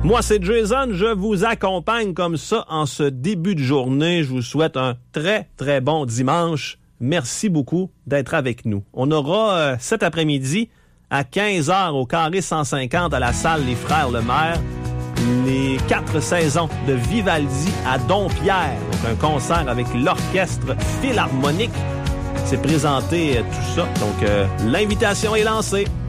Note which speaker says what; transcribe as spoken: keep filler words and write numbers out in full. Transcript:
Speaker 1: Moi, c'est Jason. Je vous accompagne comme ça en ce début de journée. Je vous souhaite un très, très bon dimanche. Merci beaucoup d'être avec nous. On aura euh, cet après-midi à quinze heures au Carré cent cinquante à la salle Les Frères Lemaire les quatre saisons de Vivaldi à Dompierre. Donc un concert avec l'orchestre philharmonique. C'est présenté euh, tout ça. Donc euh, l'invitation est lancée.